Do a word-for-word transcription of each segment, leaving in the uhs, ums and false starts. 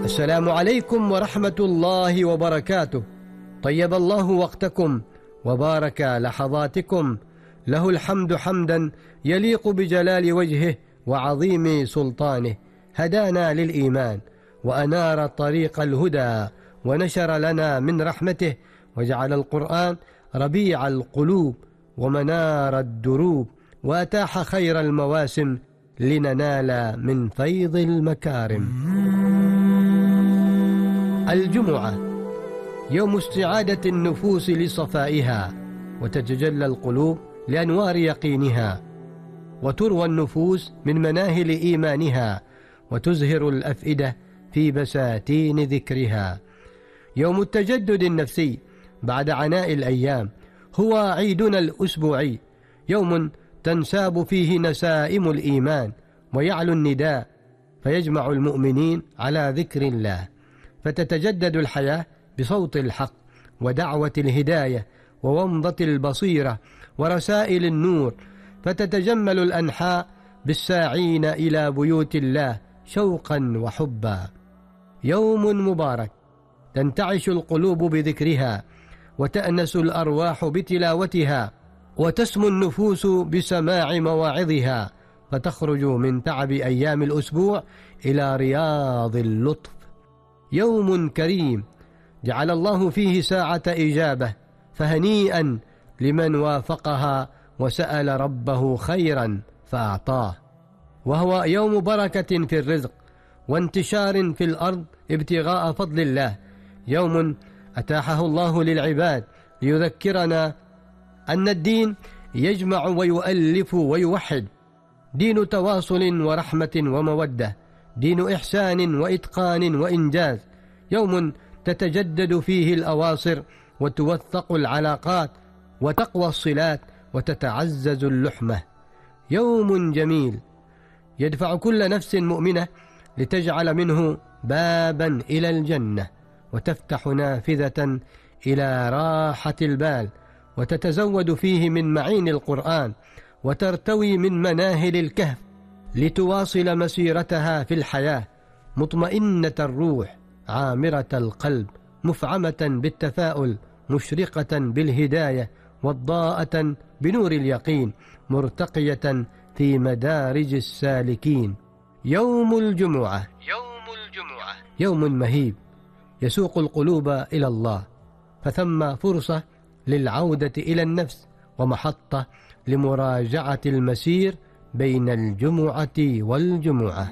السلام عليكم ورحمة الله وبركاته. طيب الله وقتكم وبارك لحظاتكم. له الحمد حمدا يليق بجلال وجهه وعظيم سلطانه. هدانا للإيمان وأنار طريق الهدى ونشر لنا من رحمته، وجعل القرآن ربيع القلوب ومنار الدروب، وأتاح خير المواسم لننال من فيض المكارم. الجمعة يوم استعادة النفوس لصفائها، وتتجلى القلوب لأنوار يقينها، وتروى النفوس من مناهل إيمانها، وتزهر الأفئدة في بساتين ذكرها. يوم التجدد النفسي بعد عناء الأيام، هو عيدنا الأسبوعي، يوم تنساب فيه نسائم الإيمان ويعلو النداء، فيجمع المؤمنين على ذكر الله، فتتجدد الحياة بصوت الحق ودعوة الهداية وومضة البصيرة ورسائل النور، فتتجمل الأنحاء بالساعين إلى بيوت الله شوقا وحبا. يوم مبارك تنتعش القلوب بذكرها، وتأنس الأرواح بتلاوتها، وتسمو النفوس بسماع مواعظها، فتخرج من تعب أيام الأسبوع إلى رياض اللطف. يوم كريم جعل الله فيه ساعة إجابة، فهنيئا لمن وافقها وسأل ربه خيرا فأعطاه. وهو يوم بركة في الرزق وانتشار في الأرض ابتغاء فضل الله، يوم أتاحه الله للعباد ليذكرنا أن الدين يجمع ويؤلف ويوحد، دين تواصل ورحمة ومودة، دين إحسان وإتقان وإنجاز، يوم تتجدد فيه الأواصر وتوثق العلاقات وتقوى الصلات وتتعزز اللحمة. يوم جميل يدفع كل نفس مؤمنة لتجعل منه بابا إلى الجنة، وتفتح نافذة إلى راحة البال، وتتزود فيه من معين القرآن، وترتوي من مناهل الكهف لتواصل مسيرتها في الحياة، مطمئنة الروح عامرة القلب، مفعمة بالتفاؤل، مشرقة بالهداية، وضاءة بنور اليقين، مرتقية في مدارج السالكين. يوم الجمعة يوم الجمعة يوم مهيب يسوق القلوب إلى الله، فثم فرصة للعودة إلى النفس، ومحطة لمراجعة المسير بين الجمعة والجمعة.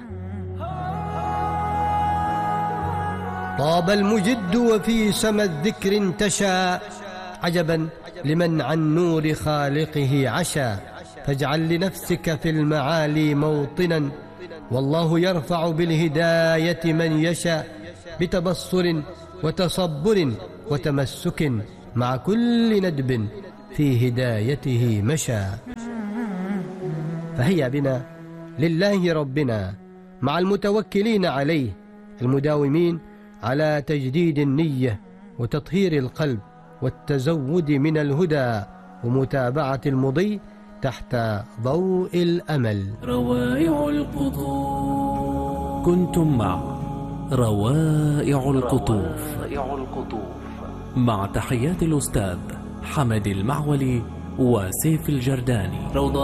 طاب المجد وفي سما الذكر انتشى، عجبا لمن عن نور خالقه عشا، فاجعل لنفسك في المعالي موطنا، والله يرفع بالهداية من يشاء، بتبصر وتصبر وتمسك مع كل ندب في هدايته مشى. فهيا بنا لله ربنا مع المتوكلين عليه، المداومين على تجديد النية وتطهير القلب والتزود من الهدى ومتابعة المضي تحت ضوء الأمل. روائع القطوف. كنتم مع روائع القطوف مع تحيات الأستاذ حمد المعولي وسيف الجرداني.